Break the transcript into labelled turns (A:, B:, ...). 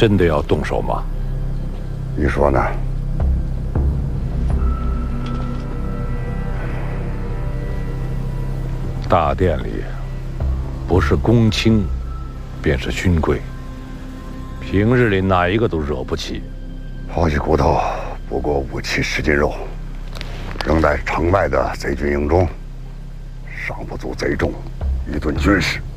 A: 真的要动手吗？
B: 你说呢？
A: 大殿里，不是公卿，便是勋贵。平日里哪一个都惹不起。
B: 抛弃骨头，不过5-7、10斤肉，扔在城外的贼军营中，尚不足贼众一顿军事。